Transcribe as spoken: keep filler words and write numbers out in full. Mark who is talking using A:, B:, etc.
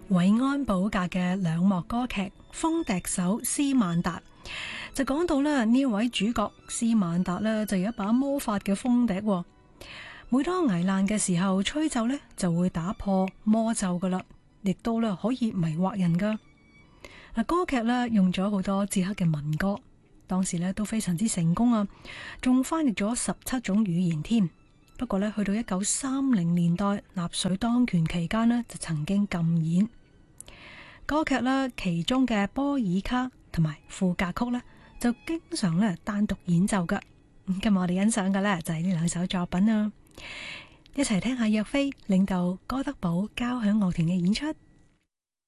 A: 韋安寶格嘅兩幕歌劇《風笛手斯曼達》，就講到咧呢位主角斯曼達呢就有一把魔法嘅風笛，每當危難嘅時候吹奏呢就會打破魔咒噶啦，亦都咧可以迷惑人噶。嗱，歌劇呢用咗好多捷克嘅民歌，當時呢都非常之成功啊，仲翻譯咗十七種語言添。不過呢，去到一九三零年代納粹當權期間呢，就曾經禁演歌劇啦。其中嘅波爾卡同埋賦格曲呢，就經常咧單獨演奏噶。今日我哋欣賞嘅呢，就係呢兩首作品啊，一齊聽下若飛領導哥德堡交響樂團嘅演出。